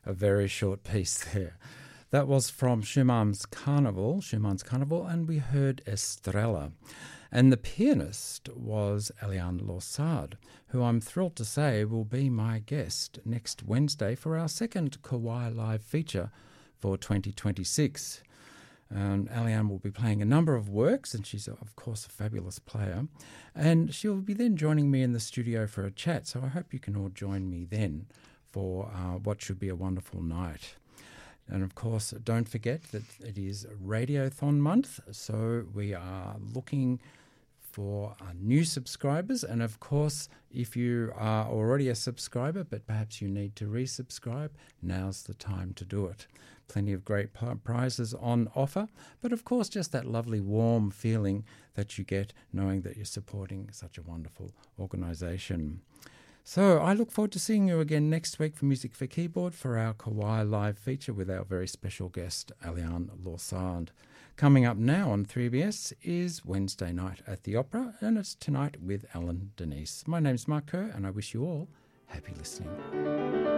a very short piece there. That was from Schumann's Carnival, and we heard Estrella. And the pianist was Eliane Lorsard, who I'm thrilled to say will be my guest next Wednesday for our second Kauai Live feature for 2026. Eliane will be playing a number of works, and she's, of course, a fabulous player. And she'll be then joining me in the studio for a chat, so I hope you can all join me then for what should be a wonderful night. And, of course, don't forget that it is Radiothon month, so we are looking for new subscribers. And, of course, if you are already a subscriber but perhaps you need to resubscribe, now's the time to do it. Plenty of great prizes on offer, but, of course, just that lovely warm feeling that you get knowing that you're supporting such a wonderful organisation. So I look forward to seeing you again next week for Music for Keyboard for our Kauai Live feature with our very special guest, Eliane Lorsard. Coming up now on 3BS is Wednesday Night at the Opera, and it's tonight with Ellen Denise. My name's Mark Kerr, and I wish you all happy listening.